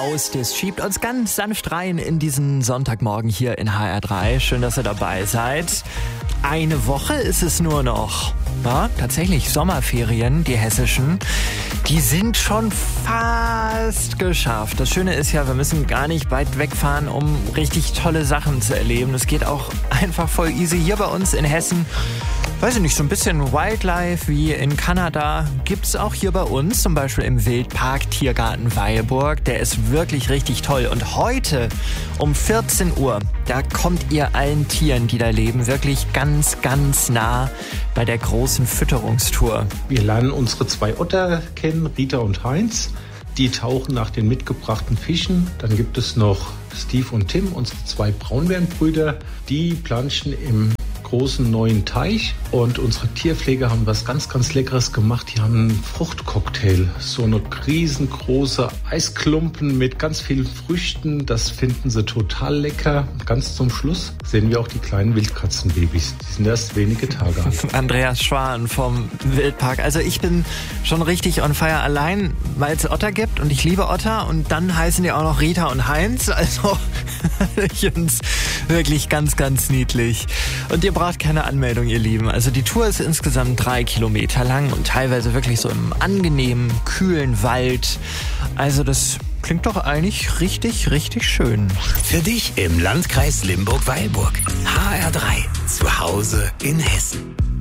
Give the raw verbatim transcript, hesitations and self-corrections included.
raus. Das schiebt uns ganz sanft rein in diesen Sonntagmorgen hier in H R drei. Schön, dass ihr dabei seid. Eine Woche ist es nur noch. Ja, tatsächlich Sommerferien, die hessischen, die sind schon fast geschafft. Das Schöne ist ja, wir müssen gar nicht weit wegfahren, um richtig tolle Sachen zu erleben. Das geht auch einfach voll easy hier bei uns in Hessen. Weiß ich nicht, so ein bisschen Wildlife wie in Kanada gibt's auch hier bei uns, zum Beispiel im Wildpark Tiergarten Weilburg. Der ist wirklich richtig toll. Und heute um vierzehn Uhr, da kommt ihr allen Tieren, die da leben, wirklich ganz, ganz nah bei der großen Fütterungstour. Wir lernen unsere zwei Otter kennen, Rita und Heinz. Die tauchen nach den mitgebrachten Fischen. Dann gibt es noch Steve und Tim, unsere zwei Braunbärenbrüder. Die planschen im großen neuen Teich, und unsere Tierpfleger haben was ganz, ganz Leckeres gemacht. Die haben einen Fruchtcocktail, so eine riesengroße Eisklumpen mit ganz vielen Früchten. Das finden sie total lecker. Ganz zum Schluss sehen wir auch die kleinen Wildkatzenbabys. Die sind erst wenige Tage alt. Andreas Schwan vom Wildpark. Also ich bin schon richtig on fire, allein weil es Otter gibt und ich liebe Otter, und dann heißen die auch noch Rita und Heinz. Also ich finde es wirklich ganz, ganz niedlich. Und ihr braucht keine Anmeldung, ihr Lieben. Also die Tour ist insgesamt drei Kilometer lang und teilweise wirklich so im angenehmen, kühlen Wald. Also das klingt doch eigentlich richtig, richtig schön. Für dich im Landkreis Limburg-Weilburg. H R drei. Zu Hause in Hessen.